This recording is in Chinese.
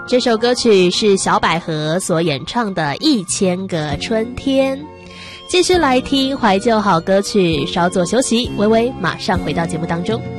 这首歌曲是小百合所演唱的《1000个春天》。继续来听怀旧好歌曲，稍作休息，微微马上回到节目当中。